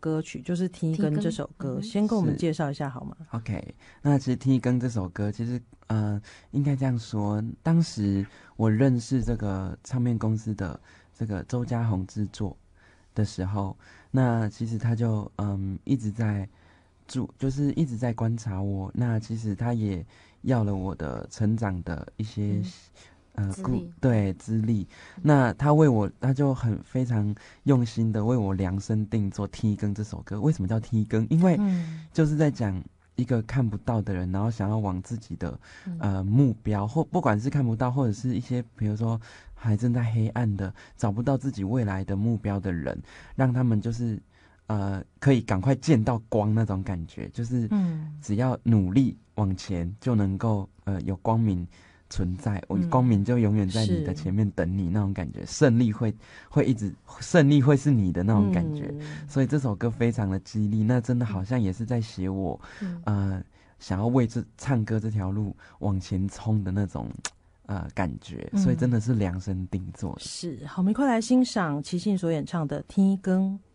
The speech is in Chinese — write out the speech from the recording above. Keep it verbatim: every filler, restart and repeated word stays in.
歌曲，就是《梯更》这首歌，先跟我们介绍一下好吗 ？OK， 那其实《梯更》这首歌，其实呃，应该这样说，当时我认识这个唱片公司的这个周家宏制作的时候，那其实他就嗯一直在注，就是一直在观察我。那其实他也要了我的成长的一些、嗯、呃资历， 对资历。那他为我，他就很非常用心的为我量身定做《梯更》这首歌。为什么叫梯更？因为就是在讲一个看不到的人，然后想要往自己的、嗯、呃目标，或不管是看不到，或者是一些比如说还正在黑暗的找不到自己未来的目标的人，让他们就是呃可以赶快见到光那种感觉，就是只要努力往前就能够呃有光明存在，嗯、光明就永远在你的前面等你那种感觉，胜利会会一直胜利会是你的那种感觉、嗯、所以这首歌非常的激励，那真的好像也是在写我、嗯、呃想要为这唱歌这条路往前冲的那种呃感觉，所以真的是量身定做的、 嗯、是。好，我们快来欣赏齐信所演唱的《梯更》。